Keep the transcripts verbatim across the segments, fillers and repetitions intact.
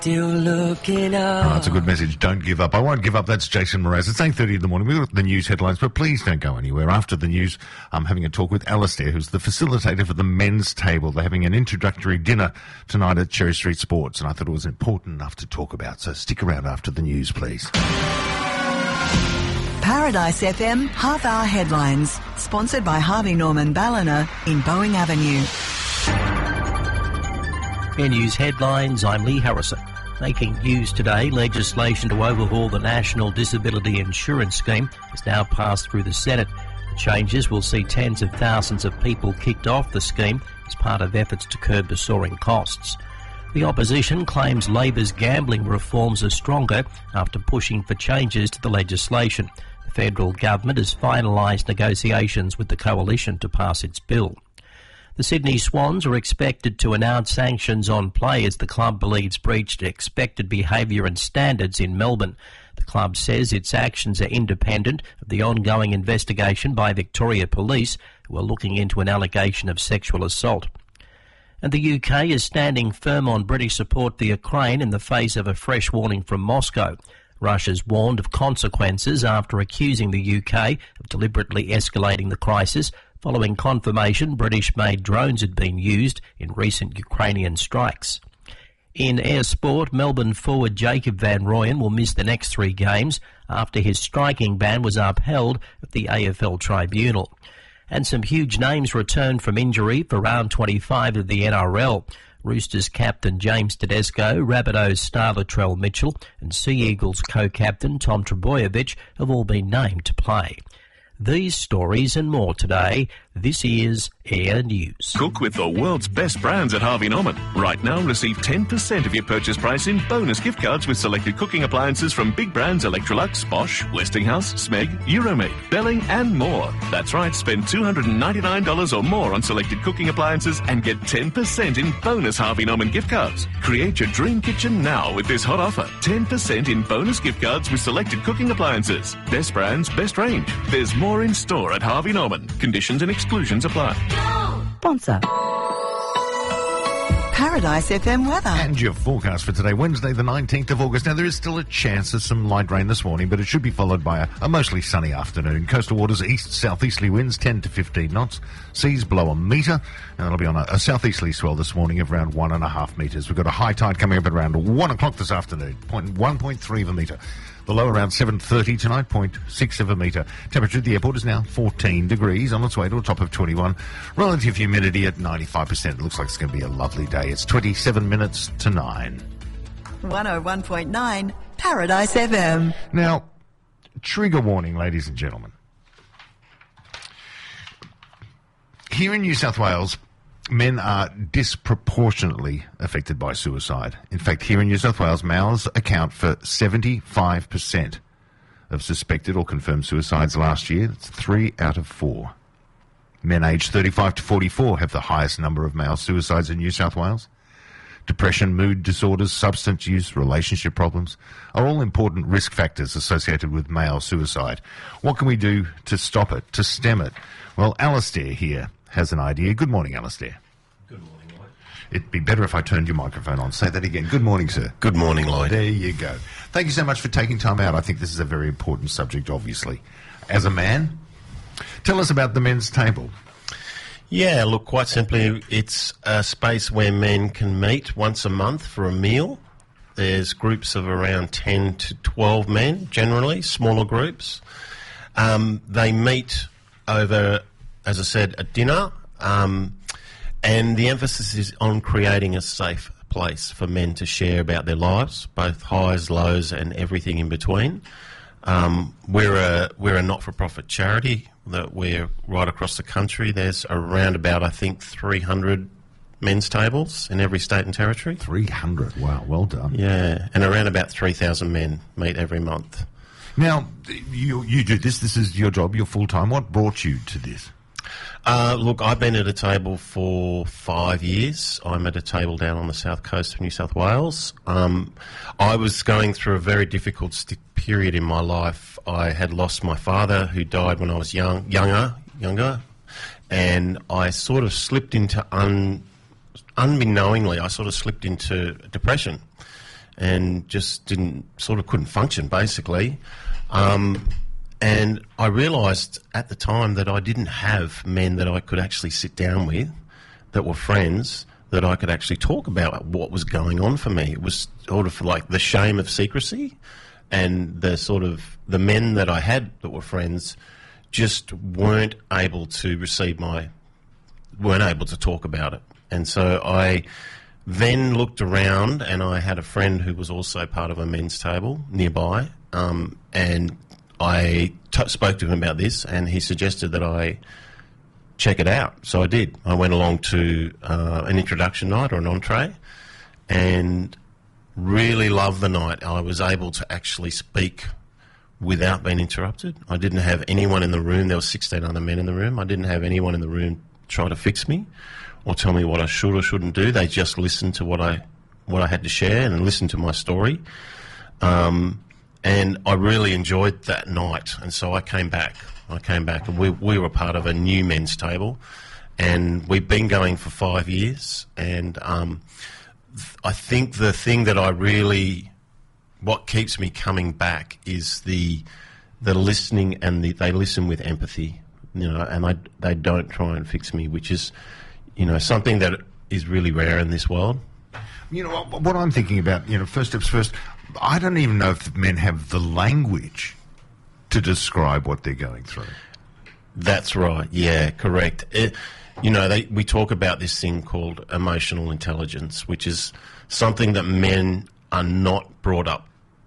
Still looking up. Oh, that's a good message. Don't give up. I won't give up. That's Jason Mraz. It's eight thirty in the morning. We've got the news headlines, but please don't go anywhere. After the news, I'm having a talk with Alastair, who's the facilitator for the men's table. They're having an introductory dinner tonight at Cherry Street Sports, and I thought it was important enough to talk about. So stick around after the news, please. Paradise F M half-hour headlines, sponsored by Harvey Norman Ballina in Boeing Avenue. Air News headlines, I'm Lee Harrison. Making news today, legislation to overhaul the National Disability Insurance Scheme has now passed through the Senate. The changes will see tens of thousands of people kicked off the scheme as part of efforts to curb the soaring costs. The opposition claims Labor's gambling reforms are stronger after pushing for changes to the legislation. The federal government has finalised negotiations with the coalition to pass its bill. The Sydney Swans are expected to announce sanctions on players the club believes breached expected behaviour and standards in Melbourne. The club says its actions are independent of the ongoing investigation by Victoria Police, who are looking into an allegation of sexual assault. And the U K is standing firm on British support for Ukraine in the face of a fresh warning from Moscow. Russia's warned of consequences after accusing the U K of deliberately escalating the crisis, following confirmation British-made drones had been used in recent Ukrainian strikes. In air sport, Melbourne forward Jacob van Rooyen will miss the next three games after his striking ban was upheld at the A F L tribunal. And some huge names returned from injury for round twenty-five of the N R L. Roosters captain James Tedesco, Rabbitohs star Latrell Mitchell and Sea Eagles co-captain Tom Trbojevic have all been named to play. These stories and more today. This is Air News. Cook with the world's best brands at Harvey Norman. Right now, receive ten percent of your purchase price in bonus gift cards with selected cooking appliances from big brands Electrolux, Bosch, Westinghouse, Smeg, Euromade, Belling and more. That's right, spend two hundred ninety-nine dollars or more on selected cooking appliances and get ten percent in bonus Harvey Norman gift cards. Create your dream kitchen now with this hot offer. ten percent in bonus gift cards with selected cooking appliances. Best brands, best range. There's more in store at Harvey Norman. Conditions and exclusions apply. Sponsor. Paradise F M weather. And your forecast for today, Wednesday the nineteenth of August. Now, there is still a chance of some light rain this morning, but it should be followed by a, a mostly sunny afternoon. Coastal waters, east-southeasterly winds, ten to fifteen knots. Seas below a metre, and that'll be on a, a southeasterly swell this morning of around one and a half metres. We've got a high tide coming up at around one o'clock this afternoon, point, one point three of a metre. The low around seven thirty tonight, zero point six of a metre. Temperature at the airport is now fourteen degrees, on its way to a top of twenty-one. Relative humidity at ninety-five percent. It looks like it's going to be a lovely day. It's twenty-seven minutes to nine. one oh one point nine Paradise F M. Now, trigger warning, ladies and gentlemen. Here in New South Wales, men are disproportionately affected by suicide. In fact, here in New South Wales, males account for seventy-five percent of suspected or confirmed suicides last year. That's three out of four. Men aged thirty-five to forty-four have the highest number of male suicides in New South Wales. Depression, mood disorders, substance use, relationship problems are all important risk factors associated with male suicide. What can we do to stop it, to stem it? Well, Alastair here has an idea. Good morning, Alastair. Good morning, Lloyd. It'd be better if I turned your microphone on. Say that again. Good morning, sir. Good morning, Lloyd. There you go. Thank you so much for taking time out. I think this is a very important subject, obviously. As a man, tell us about the men's table. Yeah, look, quite simply, it's a space where men can meet once a month for a meal. There's groups of around ten to twelve men, generally, smaller groups. Um, they meet over, as I said, a dinner, um, and the emphasis is on creating a safe place for men to share about their lives, both highs, lows, and everything in between. Um, we're a we're a not-for-profit charity that we're right across the country. There's around about, I think, three hundred men's tables in every state and territory. three hundred, wow, well done. Yeah, and around about three thousand men meet every month. Now, you you do this, this is your job, you're full-time. What brought you to this? Uh, look, I've been at a table for five years. I'm at a table down on the south coast of New South Wales. Um, I was going through a very difficult st- period in my life. I had lost my father, who died when I was young, younger, younger, and I sort of slipped into, un, unbeknowingly, I sort of slipped into depression. and just didn't, sort of couldn't function, basically. Um, and I realised at the time that I didn't have men that I could actually sit down with, that were friends, that I could actually talk about what was going on for me. It was sort of like the shame of secrecy, and the sort of, the men that I had that were friends just weren't able to receive my, weren't able to talk about it. And so I then looked around, and I had a friend who was also part of a men's table nearby, um, and I t- spoke to him about this, and he suggested that I check it out. So I did. I went along to uh, an introduction night or an entree, and really loved the night. I was able to actually speak without being interrupted. I didn't have anyone in the room. There were sixteen other men in the room. I didn't have anyone in the room try to fix me or tell me what I should or shouldn't do. They just listened to what I what I had to share and listened to my story. Um, and I really enjoyed that night, and so I came back. I came back, and we, we were part of a new men's table, and we've been going for five years. And um, th- I think the thing that I really, what keeps me coming back is the the listening, and the, they listen with empathy, you know, and I, they don't try and fix me, which is, you know, something that is really rare in this world. You know, what, what I'm thinking about, you know, first steps first, I don't even know if men have the language to describe what they're going through. That's right. Yeah, correct. It, you know, they, we talk about this thing called emotional intelligence, which is something that men are not brought up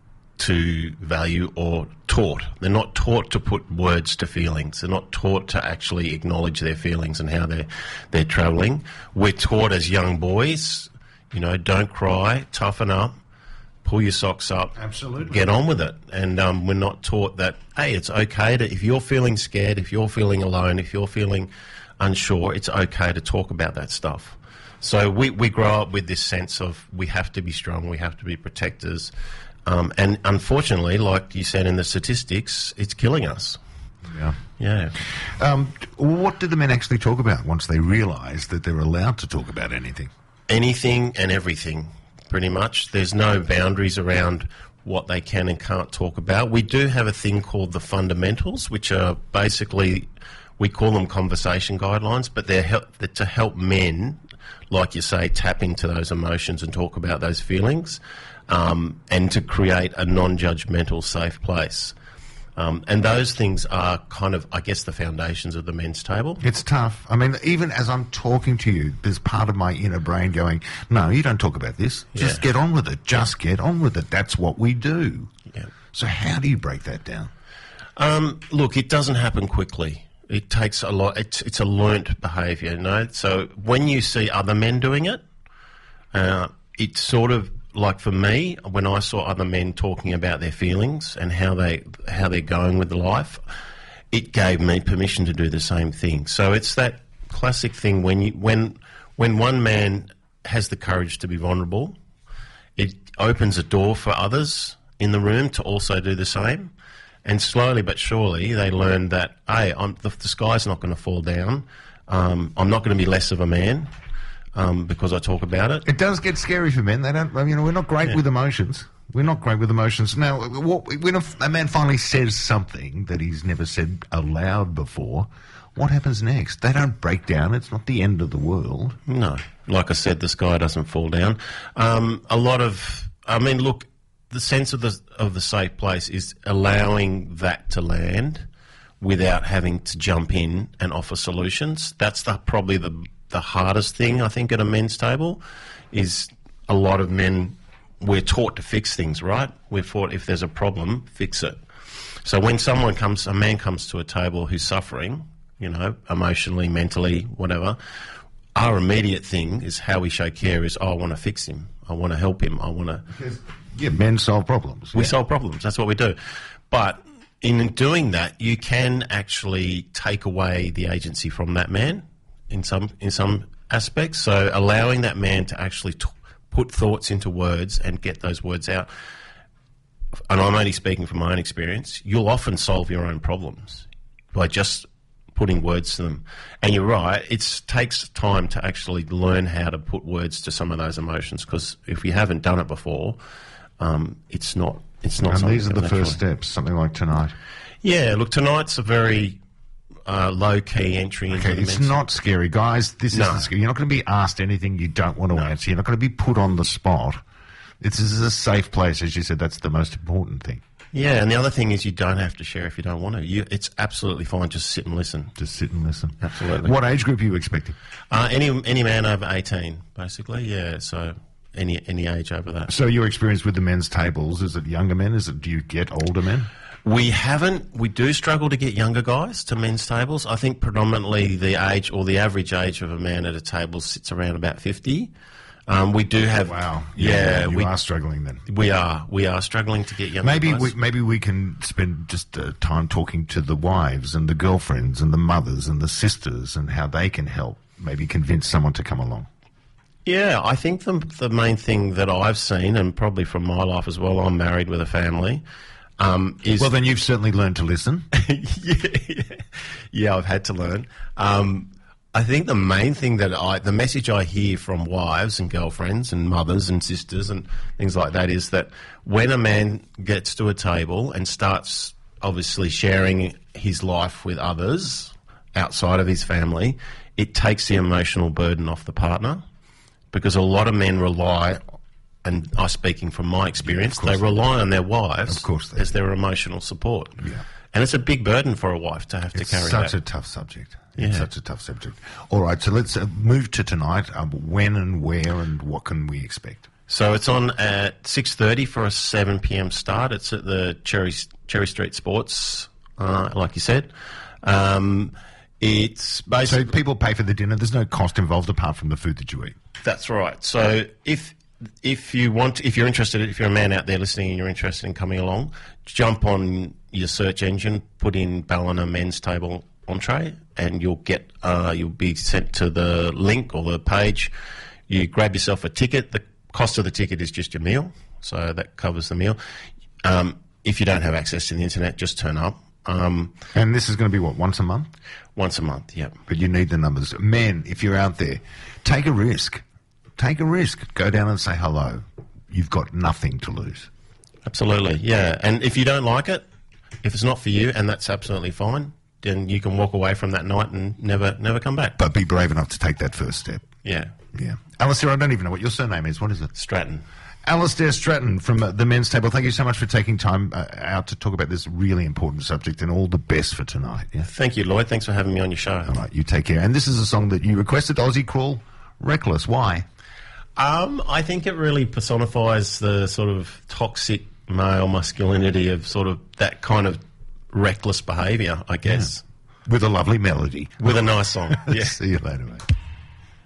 to value or taught. They're not taught to put words to feelings. They're not taught to actually acknowledge their feelings and how they're, they're travelling. We're taught as young boys, you know, don't cry, toughen up, pull your socks up, absolutely, get on with it. And um, we're not taught that, hey, it's okay to, if you're feeling scared, if you're feeling alone, if you're feeling unsure, it's okay to talk about that stuff. So we, we grow up with this sense of we have to be strong, we have to be protectors. Um, and unfortunately, like you said in the statistics, it's killing us. Yeah. Yeah. Um, what do the men actually talk about once they realise that they're allowed to talk about anything? Anything and everything. Pretty much. There's no boundaries around what they can and can't talk about. We do have a thing called the fundamentals, which are basically, we call them conversation guidelines, but they're, help, they're to help men, like you say, tap into those emotions and talk about those feelings, um, and to create a non-judgmental, safe place. Um, and those things are kind of, I guess, the foundations of the men's table. It's tough. I mean, even as I'm talking to you, there's part of my inner brain going, no, you don't talk about this. Just Yeah. get on with it. Just get on with it. That's what we do. Yeah. So how do you break that down? Um, look, it doesn't happen quickly. It takes a lot. It's, it's a learnt behaviour, you know. So when you see other men doing it, uh, it's sort of like for me, when I saw other men talking about their feelings and how they how they're going with life, it gave me permission to do the same thing. So it's that classic thing when you when when one man has the courage to be vulnerable, it opens a door for others in the room to also do the same. And slowly but surely, they learn that, hey, I'm, the, the sky's not going to fall down. Um, I'm not going to be less of a man um, because I talk about it. It does get scary for men. They don't. You know, we're not great Yeah. with emotions. We're not great with emotions. Now, what, when a, a man finally says something that he's never said aloud before, what happens next? They don't break down. It's not the end of the world. No. Like I said, the sky doesn't fall down. Um, a lot of, I mean, look, the sense of the of the safe place is allowing that to land without having to jump in and offer solutions. That's the, probably the the hardest thing, I think, at a men's table, is a lot of men, we're taught to fix things, right? We're taught if there's a problem, fix it. So when someone comes, a man comes to a table who's suffering, you know, emotionally, mentally, whatever, our immediate thing is how we show care is, oh, I want to fix him. I want to help him. I want to... Yeah, men solve problems. We Yeah. solve problems. That's what we do. But in doing that, you can actually take away the agency from that man in some in some aspects. So allowing that man to actually t- put thoughts into words and get those words out. And I'm only speaking from my own experience. You'll often solve your own problems by just putting words to them. And you're right, it takes time to actually learn how to put words to some of those emotions, because if you haven't done it before, um, it's not. It's not. And something these are that the first naturally- steps, something like tonight. Yeah, look, tonight's a very uh, low-key entry into Okay, the it's men's- not scary. Guys, this No. isn't scary. You're not going to be asked anything you don't want to answer. You're not going to be put on the spot. This is a safe place, as you said. That's the most important thing. Yeah, and the other thing is you don't have to share if you don't want to. You, it's absolutely fine. Just sit and listen. Just sit and listen. Absolutely. What age group are you expecting? Uh, any any man over eighteen, basically. Yeah, so any any age over that. So your experience with the men's tables, is it younger men? Is it, do you get older men? We haven't. We do struggle to get younger guys to men's tables. I think predominantly the age or the average age of a man at a table sits around about fifty. Um, we do have. Wow. Yeah, you we are struggling then. we are we are struggling to get younger Maybe guys. we, maybe we can spend just uh, time talking to the wives and the girlfriends and the mothers and the sisters and how they can help. Maybe convince someone to come along. Yeah, I think the the main thing that I've seen, and probably from my life as well, I'm married with a family. Um, is Well, then you've certainly learned to listen. yeah, yeah, yeah, I've had to learn. Um, I think the main thing that I, the message I hear from wives and girlfriends and mothers and sisters and things like that is that when a man gets to a table and starts obviously sharing his life with others outside of his family, it takes the emotional burden off the partner, because a lot of men rely, and I'm speaking from my experience, course they they rely on their wives Of course they as their emotional support. Yeah. And it's a big burden for a wife to have It's to carry such that. a tough subject. Yeah. It's such a tough subject. All right, so let's uh, move to tonight. Um, when and where and what can we expect? So it's on at six thirty for a seven p.m. start. It's at the Cherry Cherry Street Sports, uh, like you said. Um, it's So basically... people pay for the dinner. There's no cost involved apart from the food that you eat. That's right. So if if you want, if you're interested, if you're a man out there listening and you're interested in coming along, jump on your search engine, put in Ballina Men's Table Entree, and you'll get uh, you'll be sent to the link or the page. You grab yourself a ticket. The cost of the ticket is just your meal, so that covers the meal. Um, if you don't have access to the internet, just turn up. Um, And this is going to be, what, once a month? once a month, yeah. But you need the numbers. Men, if you're out there, take a risk. Take a risk. Go down and say hello. You've got nothing to lose. Absolutely, yeah. And if you don't like it, if it's not for you, and that's absolutely fine, then you can walk away from that night and never never come back. But be brave enough to take that first step. Yeah. Yeah. Alistair, I don't even know what your surname is. What is it? Stratton. Alistair Stratton from uh, the Men's Table. Thank you so much for taking time uh, out to talk about this really important subject, and all the best for tonight. Yeah. Thank you, Lloyd. Thanks for having me on your show. All right, you take care. And this is a song that you requested, Aussie Crawl, Reckless. Why? Um, I think it really personifies the sort of toxic male masculinity of sort of that kind of reckless behaviour, I guess. With a lovely melody. With a nice song. Yeah. See you later, mate.